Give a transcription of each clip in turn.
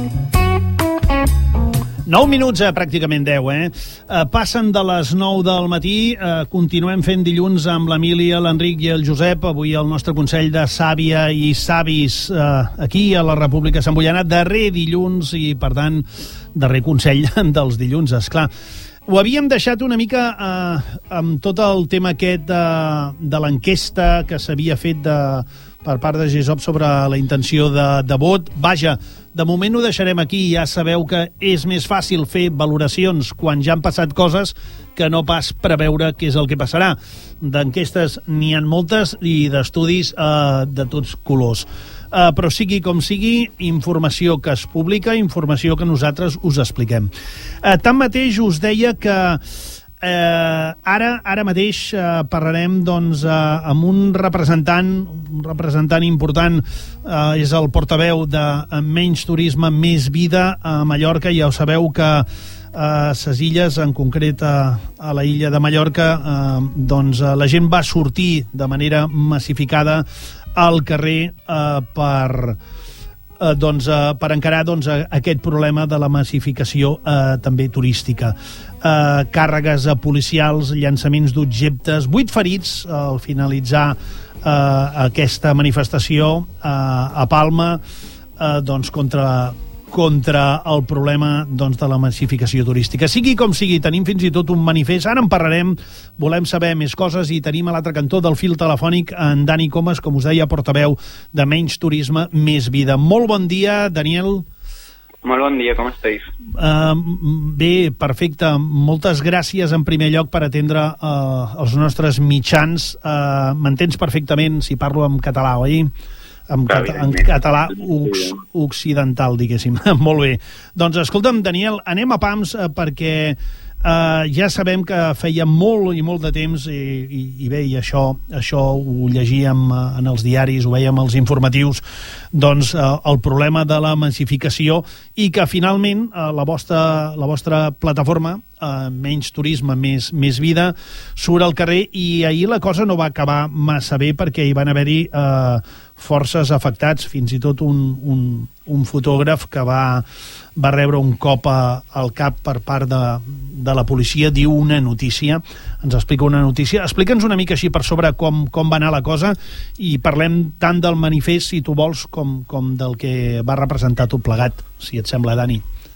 9 minuts, pràcticament 10, passen de les 9 del matí, continuem fent dilluns amb l'Emília, l'Enric i el Josep. Avui el nostre Consell de Sàvia i Savis aquí a la República Santboiana, darrer dilluns i, per tant, darrer Consell dels dilluns, esclar. Ho havíem deixat una mica amb tot el tema aquest de l'enquesta que s'havia fet per part de GESOP sobre la intenció de vot. Vaja, de moment ho deixarem aquí. Ja sabeu que és més fàcil fer valoracions quan ja han passat coses que no pas preveure què és el que passarà. D'enquestes n'hi ha moltes i d'estudis de tots colors. Però sigui com sigui, informació que es publica, informació que nosaltres us expliquem. Tanmateix, us deia que ara mateix parlarem doncs, amb un representant important, és el portaveu de Menys Turisme, Més Vida a Mallorca. Ja ho sabeu que a ses illes, en concret a la illa de Mallorca, doncs la gent va sortir de manera massificada al carrer per encarar aquest problema de la massificació també turística. Càrregues policials, llançaments d'objectes, 8 ferits al finalitzar aquesta manifestació a Palma contra el problema de la massificació turística. Sigui com sigui, tenim fins i tot un manifest. Ara en parlarem, volem saber més coses i tenim a l'altre cantó del fil telefònic en Dani Comas, com us deia, portaveu de Menys Turisme, Més Vida. Molt bon dia, Daniel. Molt bon dia, com esteu? Bé, perfecte. Moltes gràcies en primer lloc per atendre els nostres mitjans. M'entens perfectament si parlo en català, oi? En català occidental, diguéssim. Molt bé. Doncs escolta'm, Daniel, anem a pams perquè ja sabem que feia molt i molt de temps i bé, i això ho llegíem en els diaris, ho veiem als informatius, doncs el problema de la massificació, i que finalment la vostra plataforma, Menys Turisme, Més Vida, surt al carrer, i ahir la cosa no va acabar massa bé perquè hi van haver-hi forces afectats, fins i tot un fotògraf que va rebre un cop al cap per part de la policia. Diu una notícia, ens explica una notícia. Explica'ns una mica així per sobre com va anar la cosa, i parlem tant del manifest, si tu vols, com del que va representar tot plegat, si et sembla, Dani.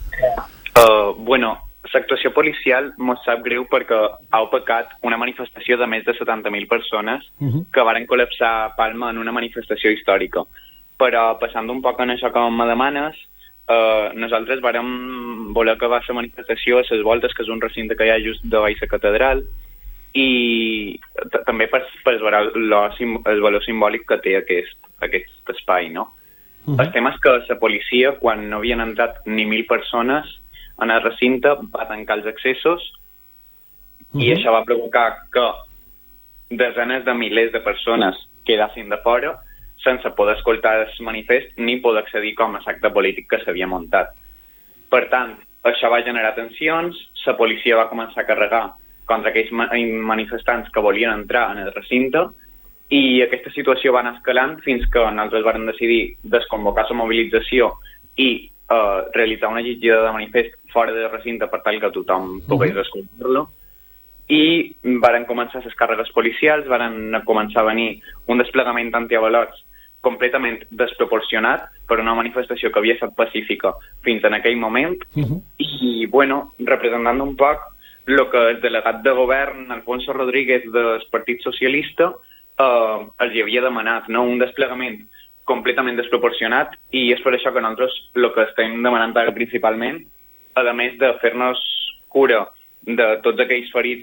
Bueno, l'actuació policial mos sap greu perquè ha opacat una manifestació de més de 70.000 persones que varen col·lapsar Palma en una manifestació històrica. Però passant un poc en això que me demanes, nosaltres vàrem voler acabar la manifestació a les voltes, que és un recinte que hi ha just davall la catedral, i també per el valor simbòlic que té aquest espai, no? El tema és que la policia, quan no havien entrat ni 1.000 persones en el recinte, va tancar els accessos, i això va provocar que desenes de milers de persones quedassin de fora sense poder escoltar el manifest ni poder accedir com a acte polític que s'havia muntat. Per tant, això va generar tensions, la policia va començar a carregar contra aquells manifestants que volien entrar en el recinte, i aquesta situació va anar escalant fins que nosaltres vam decidir desconvocar la mobilització i realitzar una llegida de manifest fora del recinte per tal que tothom pogués escoltar-lo, i varen començar les càrregues policials, varen començar a venir un desplegament d'antiavalots completament desproporcionat per una manifestació que havia estat pacífica fins en aquell moment, i, bueno, representant un poc el que el delegat de govern, Alfonso Rodríguez, del Partit Socialista, els hi havia demanat, no? Un desplegament completament desproporcionat, i és per això que nosaltres el que estem demanant ara principalment, a més de fer-nos cura de tots aquells ferits